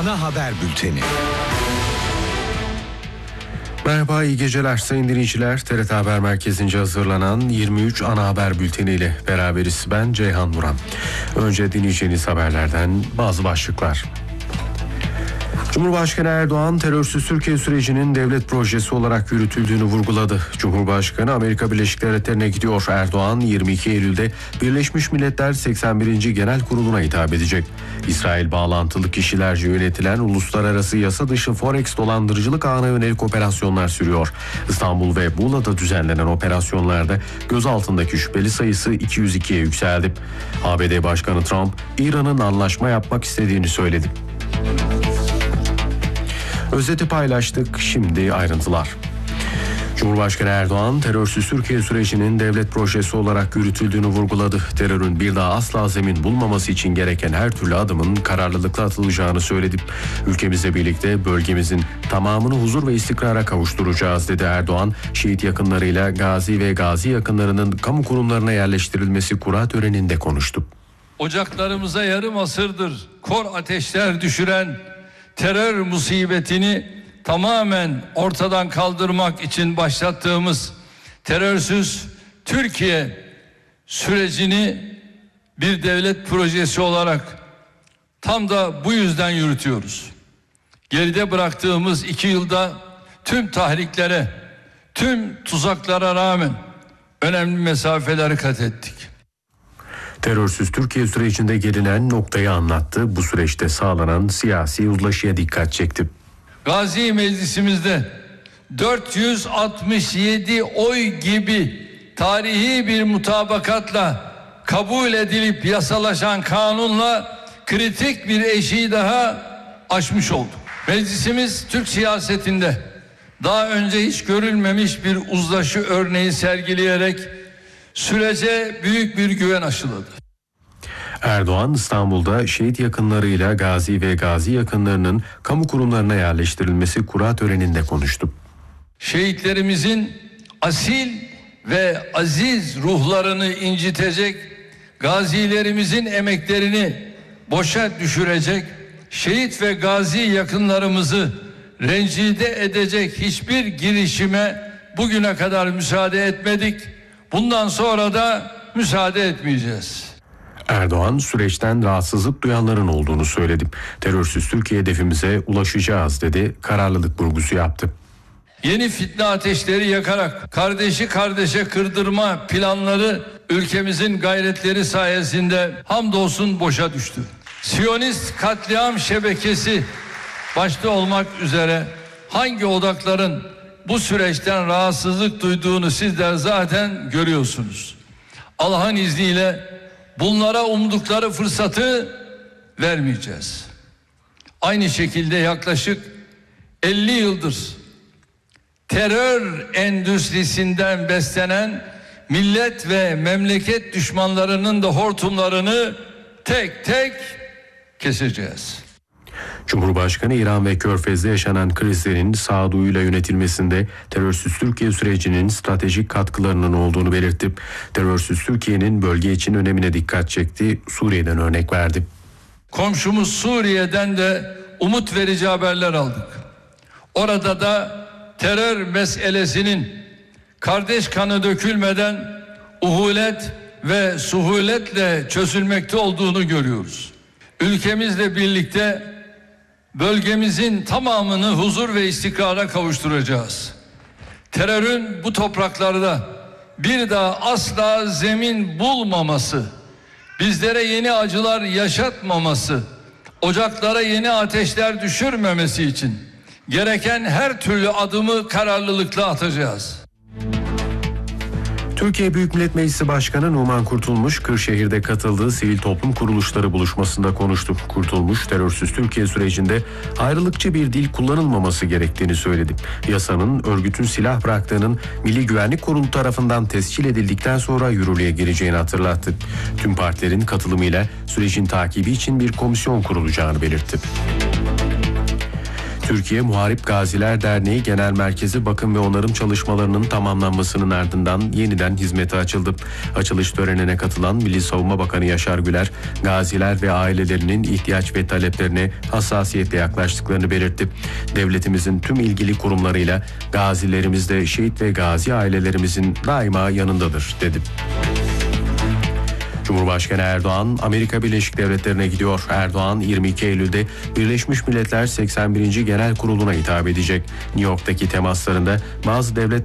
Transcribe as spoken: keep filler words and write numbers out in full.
Ana Haber Bülteni. Merhaba, iyi geceler sayın dinleyiciler. T R T Haber Merkezi'nce hazırlanan yirmi üç Ana Haber Bülteni ile beraberiz. Ben Ceyhan Nuran. Önce dinleyeceğiniz haberlerden bazı başlıklar. Cumhurbaşkanı Erdoğan, terörsüz Türkiye sürecinin devlet projesi olarak yürütüldüğünü vurguladı. Cumhurbaşkanı Amerika Birleşik Devletleri'ne gidiyor. Erdoğan, yirmi iki Eylül'de Birleşmiş Milletler seksen birinci Genel Kurulu'na hitap edecek. İsrail bağlantılı kişilerce yönetilen uluslararası yasa dışı Forex dolandırıcılık ağına yönelik operasyonlar sürüyor. İstanbul ve Muğla'da düzenlenen operasyonlarda gözaltındaki şüpheli sayısı iki yüz ikiye yükseldi. A B D Başkanı Trump, İran'ın anlaşma yapmak istediğini söyledi. Özeti paylaştık, şimdi ayrıntılar. Cumhurbaşkanı Erdoğan, terörsüz Türkiye sürecinin devlet projesi olarak yürütüldüğünü vurguladı. Terörün bir daha asla zemin bulmaması için gereken her türlü adımın kararlılıkla atılacağını söyledi. Ülkemizle birlikte bölgemizin tamamını huzur ve istikrara kavuşturacağız dedi Erdoğan. Şehit yakınlarıyla gazi ve gazi yakınlarının kamu kurumlarına yerleştirilmesi kura töreninde konuştu. Ocaklarımıza yarım asırdır kor ateşler düşüren terör musibetini tamamen ortadan kaldırmak için başlattığımız terörsüz Türkiye sürecini bir devlet projesi olarak tam da bu yüzden yürütüyoruz. Geride bıraktığımız iki yılda tüm tahriklere, tüm tuzaklara rağmen önemli mesafeleri kat ettik. Terörsüz Türkiye sürecinde gelinen noktayı anlattı. Bu süreçte sağlanan siyasi uzlaşıya dikkat çekti. Gazi Meclisimizde dört yüz altmış yedi oy gibi tarihi bir mutabakatla kabul edilip yasalaşan kanunla kritik bir eşiği daha aşmış olduk. Meclisimiz Türk siyasetinde daha önce hiç görülmemiş bir uzlaşı örneği sergileyerek sürece büyük bir güven aşıladı. Erdoğan, İstanbul'da şehit yakınlarıyla gazi ve gazi yakınlarının kamu kurumlarına yerleştirilmesi kura töreninde konuştu. Şehitlerimizin asil ve aziz ruhlarını incitecek, gazilerimizin emeklerini boşa düşürecek, şehit ve gazi yakınlarımızı rencide edecek hiçbir girişime bugüne kadar müsaade etmedik. Bundan sonra da müsaade etmeyeceğiz. Erdoğan, süreçten rahatsızlık duyanların olduğunu söyledi. Terörsüz Türkiye hedefimize ulaşacağız dedi, kararlılık vurgusu yaptı. Yeni fitne ateşleri yakarak kardeşi kardeşe kırdırma planları ülkemizin gayretleri sayesinde hamdolsun boşa düştü. Siyonist katliam şebekesi başta olmak üzere hangi odakların bu süreçten rahatsızlık duyduğunu sizler zaten görüyorsunuz. Allah'ın izniyle bunlara umdukları fırsatı vermeyeceğiz. Aynı şekilde yaklaşık elli yıldır terör endüstrisinden beslenen millet ve memleket düşmanlarının da hortumlarını tek tek keseceğiz. Cumhurbaşkanı, İran ve Körfez'de yaşanan krizlerin sağduyuyla yönetilmesinde terörsüz Türkiye sürecinin stratejik katkılarının olduğunu belirtti. Terörsüz Türkiye'nin bölge için önemine dikkat çekti, Suriye'den örnek verdi. Komşumuz Suriye'den de umut verici haberler aldık. Orada da terör meselesinin kardeş kanı dökülmeden uhulet ve suhuletle çözülmekte olduğunu görüyoruz. Ülkemizle birlikte bölgemizin tamamını huzur ve istikrara kavuşturacağız. Terörün bu topraklarda bir daha asla zemin bulmaması, bizlere yeni acılar yaşatmaması, ocaklara yeni ateşler düşürmemesi için gereken her türlü adımı kararlılıkla atacağız. Türkiye Büyük Millet Meclisi Başkanı Numan Kurtulmuş, Kırşehir'de katıldığı sivil toplum kuruluşları buluşmasında konuştu. Kurtulmuş, terörsüz Türkiye sürecinde ayrılıkçı bir dil kullanılmaması gerektiğini söyledi. Yasanın örgütün silah bıraktığının Milli Güvenlik Kurulu tarafından tescil edildikten sonra yürürlüğe gireceğini hatırlattı. Tüm partilerin katılımıyla sürecin takibi için bir komisyon kurulacağını belirtti. Türkiye Muharip Gaziler Derneği Genel Merkezi bakım ve onarım çalışmalarının tamamlanmasının ardından yeniden hizmete açıldı. Açılış törenine katılan Milli Savunma Bakanı Yaşar Güler, gaziler ve ailelerinin ihtiyaç ve taleplerine hassasiyetle yaklaştıklarını belirtti. Devletimizin tüm ilgili kurumlarıyla gazilerimiz de şehit ve gazi ailelerimizin daima yanındadır dedi. Cumhurbaşkanı Erdoğan Amerika Birleşik Devletleri'ne gidiyor. Erdoğan yirmi iki Eylül'de Birleşmiş Milletler seksen birinci Genel Kurulu'na hitap edecek. New York'taki temaslarında bazı devlet